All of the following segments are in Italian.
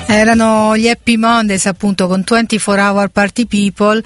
Erano gli Happy Mondays, appunto, con 24 Hour Party People,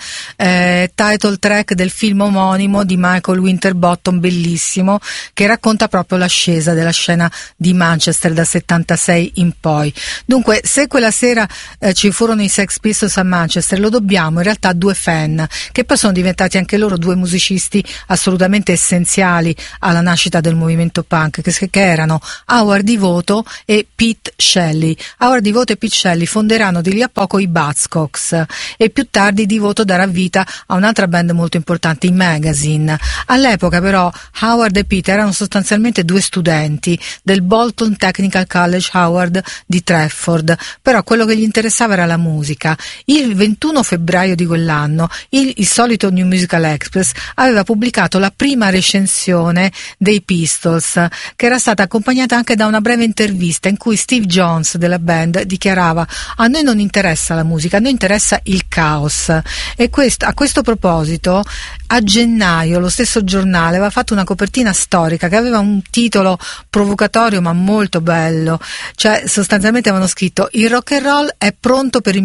title track del film omonimo di Michael Winterbottom, bellissimo, che racconta proprio l'ascesa della scena di Manchester dal 76 in poi. Dunque, se quella sera ci furono i Sex Pistols a Manchester, lo dobbiamo in realtà a due fan, che poi sono diventati anche loro due musicisti assolutamente essenziali alla nascita del movimento punk, che erano Howard Devoto e Pete Shelley. Howard Devoto e Pete Shelley fonderanno di lì a poco i Buzzcocks e più tardi Devoto darà vita a un'altra band molto importante, i Magazine. All'epoca però Howard e Pete erano sostanzialmente due studenti del Bolton Technical College Howard di Trafford, però quello che gli interessava era la musica. Il 21 febbraio di quell'anno il solito New Musical Express aveva pubblicato la prima recensione dei Pistols, che era stata accompagnata anche da una breve intervista in cui Steve Jones della band dichiarava: a noi non interessa la musica, a noi interessa il caos. E a questo proposito, a gennaio lo stesso giornale aveva fatto una copertina storica che aveva un titolo provocatorio ma molto bello, cioè sostanzialmente avevano scritto: il rock and roll è pronto per il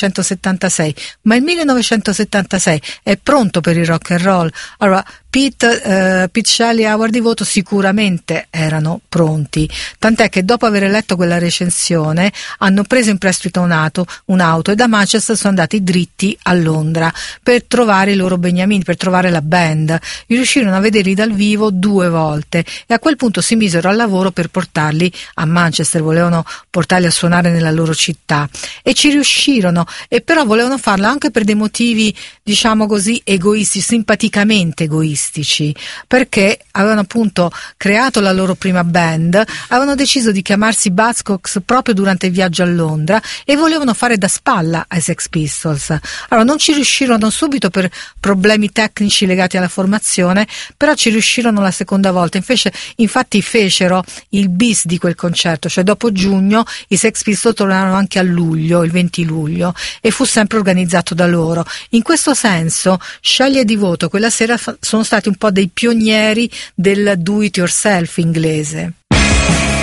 1976, ma il 1976 è pronto per il rock and roll? Allora Pete Shelley e Howard Devoto sicuramente erano pronti, tant'è che dopo aver letto quella recensione hanno preso in prestito un'auto e da Manchester sono andati dritti a Londra per trovare i loro beniamini, per trovare la band. Riuscirono a vederli dal vivo 2 volte e a quel punto si misero al lavoro per portarli a Manchester, volevano portarli a suonare nella loro città e ci riuscirono, e però volevano farlo anche per dei motivi, diciamo così, egoistici, simpaticamente egoistici, perché avevano appunto creato la loro prima band, avevano deciso di chiamarsi Buzzcocks proprio durante il viaggio a Londra e volevano fare da spalla ai Sex Pistols. Allora non ci riuscirono subito per problemi tecnici legati alla formazione, però ci riuscirono la seconda volta. Infatti fecero il bis di quel concerto, cioè dopo giugno i Sex Pistols tornarono anche a luglio, il 20 luglio, e fu sempre organizzato da loro. In questo senso Shelley e Devoto quella sera sono stati un po' dei pionieri del do it yourself inglese.